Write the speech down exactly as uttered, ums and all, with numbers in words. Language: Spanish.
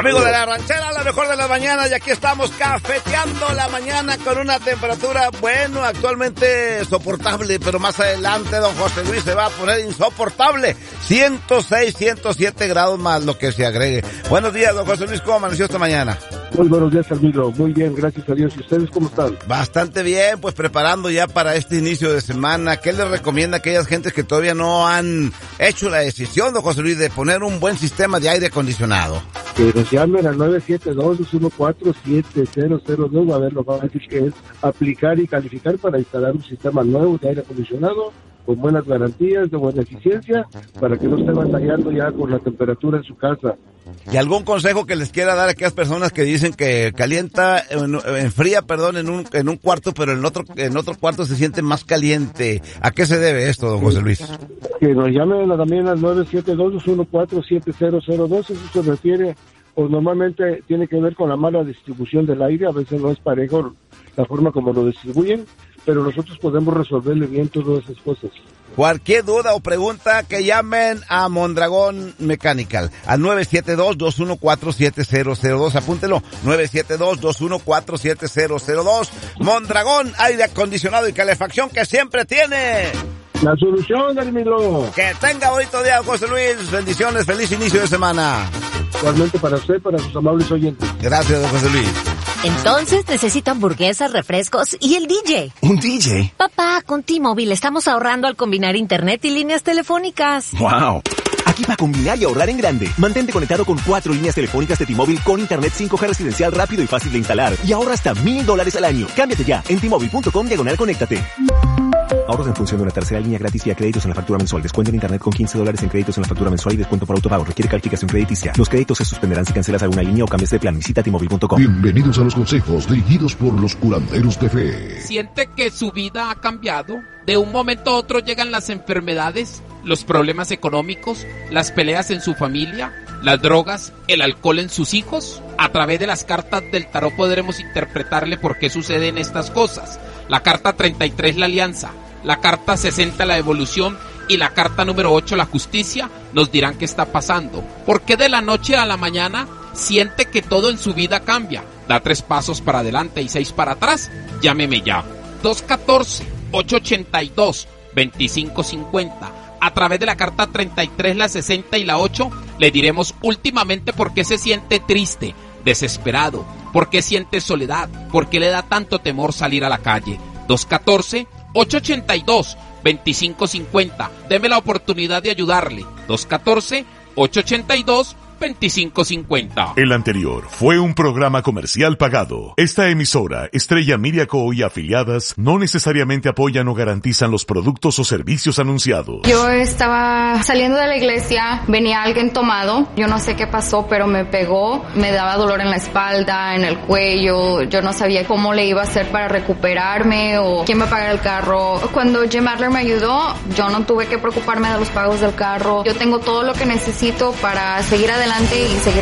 Amigos de la ranchera, la mejor de las mañanas, y aquí estamos cafeteando la mañana con una temperatura, bueno, actualmente soportable, pero más adelante don José Luis se va a poner insoportable. ciento seis, ciento siete grados más lo que se agregue. Buenos días, don José Luis, ¿cómo amaneció esta mañana? Muy buenos días, Almiro. Muy bien, gracias a Dios. ¿Y ustedes cómo están? Bastante bien, pues preparando ya para este inicio de semana. ¿Qué les recomienda a aquellas gentes que todavía no han hecho la decisión, don José Luis, de poner un buen sistema de aire acondicionado? Que nos llamen al nueve siete dos, dos uno cuatro, siete cero cero dos. A ver, lo fácil que es aplicar y calificar para instalar un sistema nuevo de aire acondicionado con buenas garantías, de buena eficiencia, para que no esté batallando ya con la temperatura en su casa. ¿Y algún consejo que les quiera dar a aquellas personas que dicen que calienta, enfría, perdón, en un en un cuarto, pero en otro en otro cuarto se siente más caliente? ¿A qué se debe esto, don José Luis? Que nos llamen también al nueve siete dos, dos uno cuatro, siete cero cero dos. Eso se refiere, o normalmente tiene que ver con la mala distribución del aire. A veces no es parejo la forma como lo distribuyen, pero nosotros podemos resolverle bien todas esas cosas. Cualquier duda o pregunta, que llamen a Mondragón Mechanical al nueve siete dos, dos uno cuatro, siete cero cero dos. Apúntelo, nueve siete dos, dos uno cuatro, siete cero cero dos. Mondragón, aire acondicionado y calefacción, que siempre tiene la solución, Hermilo. Que tenga bonito día, José Luis. Bendiciones, feliz inicio de semana. Igualmente para usted, para sus amables oyentes. Gracias, don José Luis. Entonces necesito hamburguesas, refrescos y el D J. ¿Un D J? Papá, con T-Mobile estamos ahorrando al combinar internet y líneas telefónicas. ¡Wow! Aquí para combinar y ahorrar en grande. Mantente conectado con cuatro líneas telefónicas de T-Mobile con internet cinco G residencial rápido y fácil de instalar. Y ahorra hasta mil dólares al año. Cámbiate ya en T-Mobile punto com diagonal conéctate. Ahorros en función de una tercera línea gratis vía créditos en la factura mensual. Descuento en internet con quince dólares en créditos en la factura mensual y descuento por autopago. Requiere calificación crediticia. Los créditos se suspenderán si cancelas alguna línea o cambias de plan. Visita T Mobile punto com. Bienvenidos a los consejos dirigidos por los curanderos de fe. Siente que su vida ha cambiado. De un momento a otro llegan las enfermedades, los problemas económicos, las peleas en su familia, las drogas, el alcohol en sus hijos. A través de las cartas del tarot podremos interpretarle por qué suceden estas cosas. La carta treinta y tres, la alianza. La carta sesenta, la evolución, y la carta número ocho, la justicia, nos dirán qué está pasando. ¿Por qué de la noche a la mañana siente que todo en su vida cambia? Da tres pasos para adelante y seis para atrás. Llámeme ya. dos uno cuatro, ocho ocho dos, dos cinco cinco cero. A través de la carta treinta y tres, la sesenta y la ocho, le diremos últimamente por qué se siente triste, desesperado, por qué siente soledad, por qué le da tanto temor salir a la calle. dos uno cuatro, ocho ocho dos, dos cinco cinco cero. Deme la oportunidad de ayudarle. dos uno cuatro, ocho ocho dos, veinticinco cincuenta. El anterior fue un programa comercial pagado. Esta emisora, Estrella Media Co. y afiliadas, no necesariamente apoyan o garantizan los productos o servicios anunciados. Yo estaba saliendo de la iglesia, venía alguien tomado, yo no sé qué pasó, pero me pegó, me daba dolor en la espalda, en el cuello, yo no sabía cómo le iba a hacer para recuperarme o quién me pagara el carro. Cuando Jim Adler me ayudó, yo no tuve que preocuparme de los pagos del carro. Yo tengo todo lo que necesito para seguir adelante y seguir